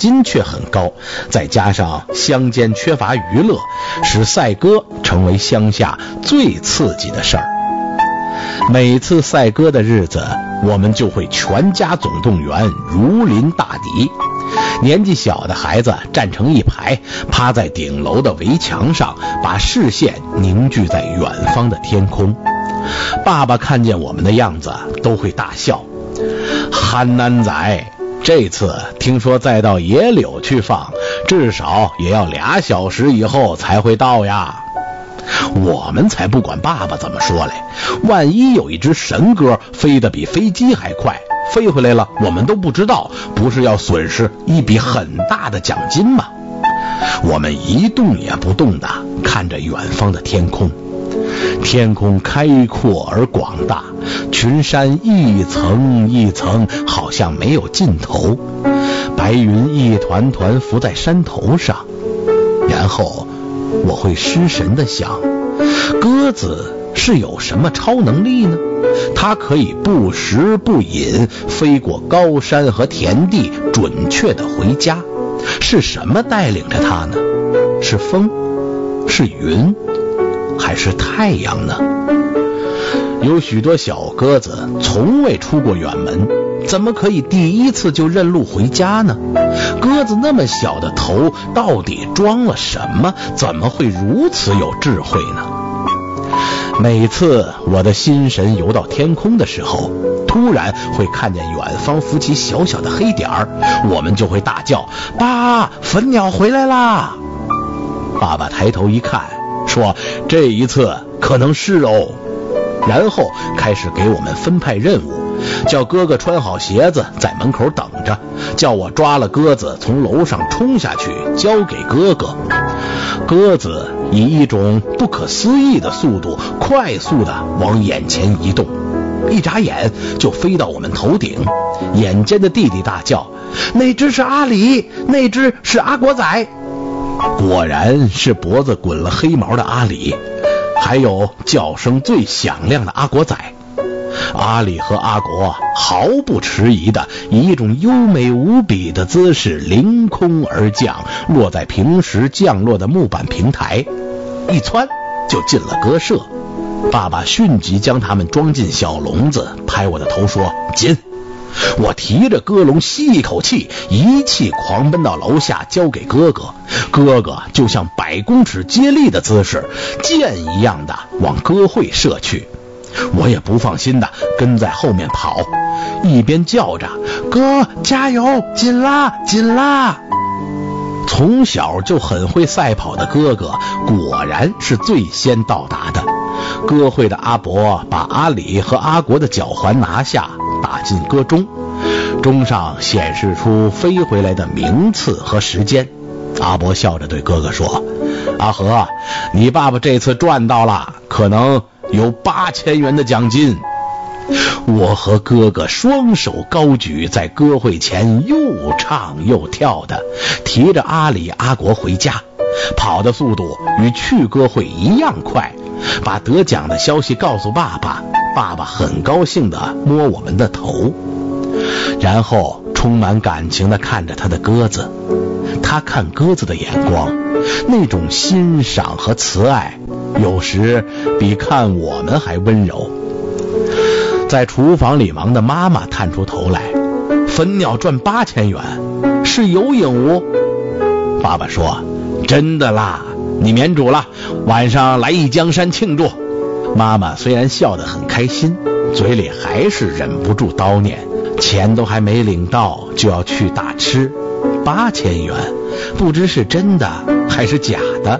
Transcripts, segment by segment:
金却很高，再加上乡间缺乏娱乐，使赛歌成为乡下最刺激的事儿。每次赛歌的日子，我们就会全家总动员，如临大敌。年纪小的孩子站成一排，趴在顶楼的围墙上，把视线凝聚在远方的天空。爸爸看见我们的样子都会大笑。憨男仔，这次听说再到野柳去放，至少也要2小时以后才会到呀。我们才不管爸爸怎么说嘞，万一有一只神鸽飞得比飞机还快，飞回来了我们都不知道，不是要损失一笔很大的奖金吗？我们一动也不动地看着远方的天空，天空开阔而广大，群山一层一层，好像没有尽头，白云一团团浮在山头上。然后我会失神地想，鸽子是有什么超能力呢？它可以不食不饮，飞过高山和田地，准确地回家。是什么带领着它呢？是风？是云？还是太阳呢？有许多小鸽子从未出过远门，怎么可以第一次就认路回家呢？鸽子那么小的头到底装了什么？怎么会如此有智慧呢？每次我的心神游到天空的时候，突然会看见远方浮起小小的黑点儿，我们就会大叫：爸，粉鸟回来啦！爸爸抬头一看，说这一次可能是哦。然后开始给我们分派任务，叫哥哥穿好鞋子在门口等着，叫我抓了鸽子从楼上冲下去交给哥哥。鸽子以一种不可思议的速度快速地往眼前移动，一眨眼就飞到我们头顶。眼尖的弟弟大叫：那只是阿里，那只是阿国仔。果然是脖子滚了黑毛的阿里，还有叫声最响亮的阿国仔。阿里和阿国毫不迟疑地以一种优美无比的姿势凌空而降，落在平时降落的木板平台，一窜就进了鸽舍。爸爸迅即将他们装进小笼子，拍我的头说：进！我提着鸽笼吸一口气，一气狂奔到楼下交给哥哥。哥哥就像100公尺接力的姿势，箭一样的往鸽会射去。我也不放心的跟在后面跑，一边叫着：哥加油，紧啦紧啦！从小就很会赛跑的哥哥果然是最先到达的。鸽会的阿伯把阿里和阿国的脚环拿下，打进鸽钟，钟上显示出飞回来的名次和时间。阿伯笑着对哥哥说：阿和，你爸爸这次赚到了，可能有8000元的奖金。我和哥哥双手高举，在歌会前又唱又跳的提着阿里阿国回家，跑的速度与去歌会一样快，把得奖的消息告诉爸爸。爸爸很高兴地摸我们的头，然后充满感情地看着他的鸽子。他看鸽子的眼光，那种欣赏和慈爱，有时比看我们还温柔。在厨房里忙的妈妈探出头来：粉鸟赚8000元，是有影无？爸爸说：真的啦，你免主了，晚上来一江山庆祝。妈妈虽然笑得很开心，嘴里还是忍不住叨念：钱都还没领到就要去大吃，8000元不知是真的还是假的。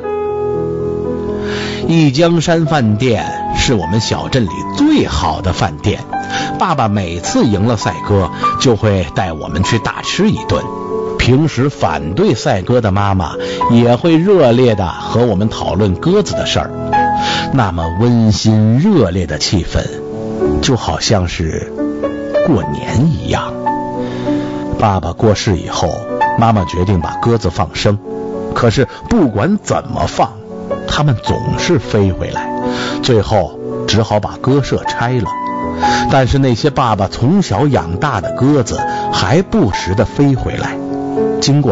一江山饭店是我们小镇里最好的饭店，爸爸每次赢了赛鸽就会带我们去大吃一顿。平时反对赛鸽的妈妈也会热烈地和我们讨论鸽子的事儿，那么温馨热烈的气氛，就好像是过年一样。爸爸过世以后，妈妈决定把鸽子放生，可是不管怎么放，它们总是飞回来，最后只好把鸽舍拆了。但是那些爸爸从小养大的鸽子还不时地飞回来，经过